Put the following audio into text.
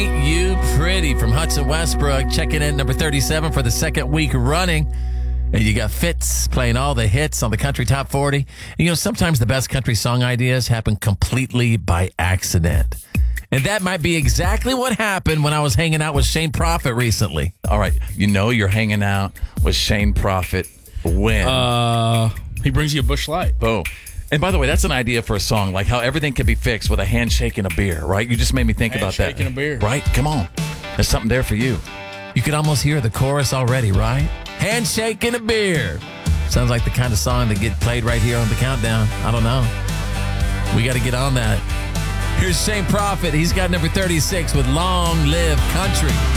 Ain't You Pretty from Hudson Westbrook, checking in number 37 for the second week running. And you got Fitz playing all the hits on the Country Top 40. And, sometimes the best country song ideas happen completely by accident. And that might be exactly what happened when I was hanging out with Shane Prophet recently. All right, you're hanging out with Shane Prophet when? He brings you a Busch Light. Boom. And by the way, that's an idea for a song, like how everything can be fixed with a handshake and a beer, right? You just made me think about that. Handshake and a beer. Right? Come on. There's something there for you. You could almost hear the chorus already, right? Handshake and a beer. Sounds like the kind of song that get played right here on the countdown. I don't know. We got to get on that. Here's Shane Prophet. He's got number 36 with Long Live Country.